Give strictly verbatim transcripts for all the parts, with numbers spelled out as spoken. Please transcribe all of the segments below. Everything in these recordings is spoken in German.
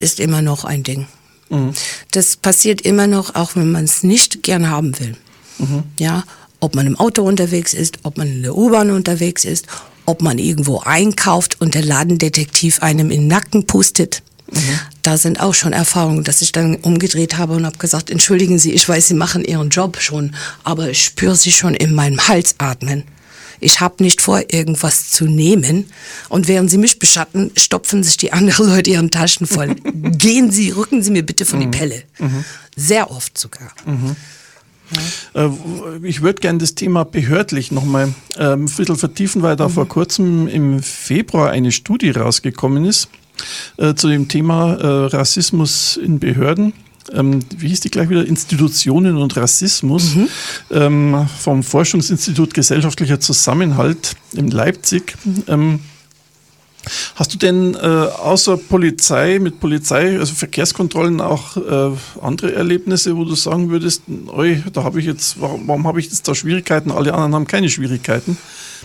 ist immer noch ein Ding. Mhm. Das passiert immer noch, auch wenn man es nicht gern haben will. Mhm. Ja, ob man im Auto unterwegs ist, ob man in der U-Bahn unterwegs ist, ob man irgendwo einkauft und der Ladendetektiv einem in den Nacken pustet. Mhm. Da sind auch schon Erfahrungen, dass ich dann umgedreht habe und habe gesagt, entschuldigen Sie, ich weiß, Sie machen Ihren Job schon, aber ich spüre Sie schon in meinem Hals atmen. Ich habe nicht vor, irgendwas zu nehmen. Und während Sie mich beschatten, stopfen sich die anderen Leute ihren Taschen voll. Gehen Sie, rücken Sie mir bitte von mhm. die Pelle. Mhm. Sehr oft sogar. Mhm. Ja. Ich würde gerne das Thema behördlich nochmal ähm, ein bisschen vertiefen, weil da mhm. vor kurzem im Februar eine Studie rausgekommen ist äh, zu dem Thema äh, Rassismus in Behörden. Ähm, wie hieß die gleich wieder? Institutionen und Rassismus mhm. ähm, vom Forschungsinstitut Gesellschaftlicher Zusammenhalt in Leipzig. Ähm, hast du denn äh, außer Polizei, mit Polizei, also Verkehrskontrollen auch äh, andere Erlebnisse, wo du sagen würdest, oi, da habe ich jetzt, warum, warum habe ich jetzt da Schwierigkeiten, alle anderen haben keine Schwierigkeiten?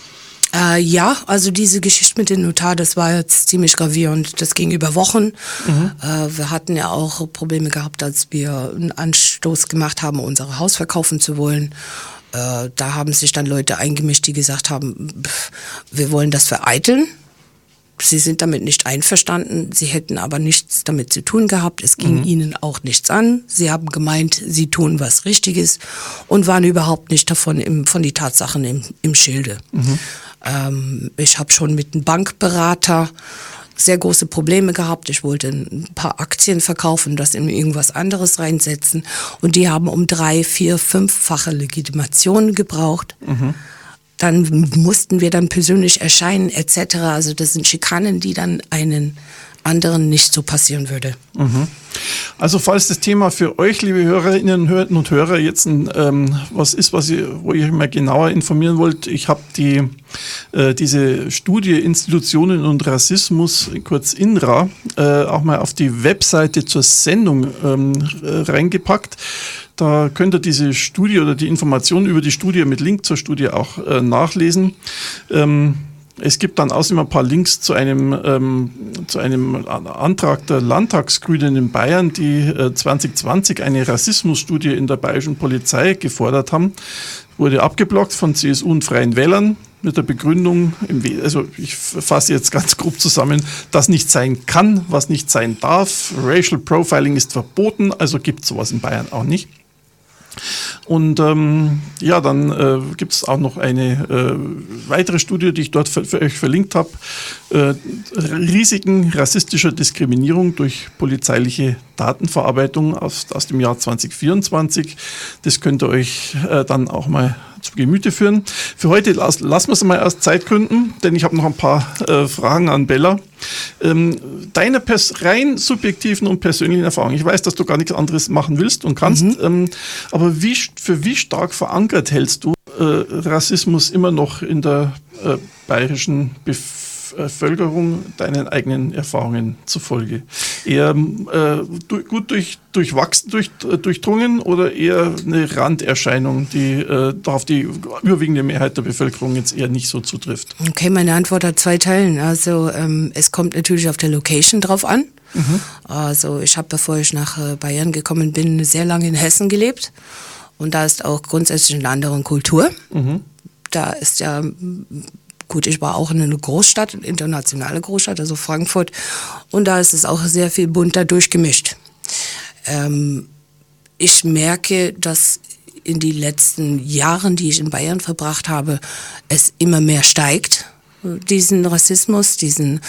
Äh, ja, also diese Geschichte mit dem Notar, das war jetzt ziemlich gravierend. Das ging über Wochen. Mhm. Äh, wir hatten ja auch Probleme gehabt, als wir einen Anstoß gemacht haben, unser Haus verkaufen zu wollen. Äh, da haben sich dann Leute eingemischt, die gesagt haben, pff, wir wollen das vereiteln. Sie sind damit nicht einverstanden, sie hätten aber nichts damit zu tun gehabt, es ging mhm. ihnen auch nichts an. Sie haben gemeint, sie tun was Richtiges und waren überhaupt nicht davon im, von die Tatsachen im, im Schilde. Mhm. Ähm, ich habe schon mit einem Bankberater sehr große Probleme gehabt. Ich wollte ein paar Aktien verkaufen, das in irgendwas anderes reinsetzen und die haben um drei, vier, fünffache Legitimationen gebraucht. Mhm. Dann mussten wir dann persönlich erscheinen et cetera. Also das sind Schikanen, die dann einen anderen nicht so passieren würde. Mhm. Also falls das Thema für euch, liebe Hörerinnen und Hörer, jetzt ein, ähm, was ist, was ihr, wo ihr mal genauer informieren wollt, ich habe die äh, diese Studie Institutionen und Rassismus, kurz I N R A, äh, auch mal auf die Webseite zur Sendung ähm, reingepackt. Da könnt ihr diese Studie oder die Informationen über die Studie mit Link zur Studie auch äh, nachlesen. Ähm, es gibt dann außerdem ein paar Links zu einem, ähm, zu einem Antrag der Landtagsgrünen in Bayern, die äh, zwanzig zwanzig eine Rassismusstudie in der bayerischen Polizei gefordert haben. Wurde abgeblockt von C S U und Freien Wählern mit der Begründung, im We- also ich fasse jetzt ganz grob zusammen, das nicht sein kann, was nicht sein darf. Racial Profiling ist verboten, also gibt es sowas in Bayern auch nicht. Und ähm, ja, dann äh, gibt es auch noch eine äh, weitere Studie, die ich dort für, für euch verlinkt habe. Äh, Risiken rassistischer Diskriminierung durch polizeiliche Datenverarbeitung aus, aus dem Jahr zwanzig vierundzwanzig. Das könnt ihr euch äh, dann auch mal zu Gemüte führen. Für heute las, lassen wir es mal aus Zeitgründen, denn ich habe noch ein paar äh, Fragen an Bella. Ähm, deine pers- rein subjektiven und persönlichen Erfahrungen. Ich weiß, dass du gar nichts anderes machen willst und kannst, mhm. ähm, aber wie, für wie stark verankert hältst du äh, Rassismus immer noch in der äh, bayerischen Bevölkerung deinen eigenen Erfahrungen zufolge? Eher äh, du, gut durch, durchwachsen, durch, durchdrungen oder eher eine Randerscheinung, die äh, auf die überwiegende Mehrheit der Bevölkerung jetzt eher nicht so zutrifft? Okay, meine Antwort hat zwei Teilen. Also ähm, es kommt natürlich auf der Location drauf an. Mhm. Also ich habe, bevor ich nach äh, Bayern gekommen bin, sehr lange in Hessen gelebt. Und da ist auch grundsätzlich eine andere Kultur. Mhm. Da ist ja... Gut, ich war auch in einer Großstadt, eine internationale Großstadt, also Frankfurt. Und da ist es auch sehr viel bunter durchgemischt. Ähm, ich merke, dass in den letzten Jahren, die ich in Bayern verbracht habe, es immer mehr steigt, diesen Rassismus, diesen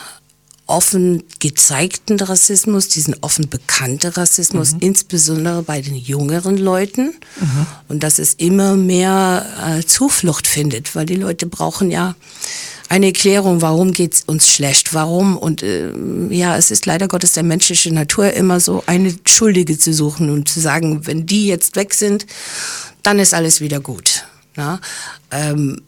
offen gezeigten Rassismus, diesen offen bekannten Rassismus, mhm. insbesondere bei den jüngeren Leuten. Mhm. Und dass es immer mehr äh, Zuflucht findet, weil die Leute brauchen ja eine Erklärung, warum geht's uns schlecht, warum. Und äh, ja, es ist leider Gottes der menschliche Natur, immer so eine Schuldige zu suchen und zu sagen, wenn die jetzt weg sind, dann ist alles wieder gut. Ja? Ähm,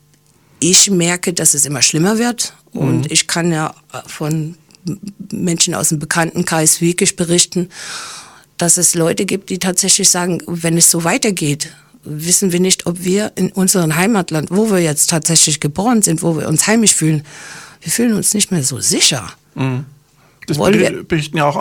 ich merke, dass es immer schlimmer wird. Und mhm. ich kann ja von Menschen aus dem Bekanntenkreis wirklich berichten, dass es Leute gibt, die tatsächlich sagen, wenn es so weitergeht, wissen wir nicht, ob wir in unserem Heimatland, wo wir jetzt tatsächlich geboren sind, wo wir uns heimisch fühlen, wir fühlen uns nicht mehr so sicher. Mhm. Das wollen beri- wir. berichten ja auch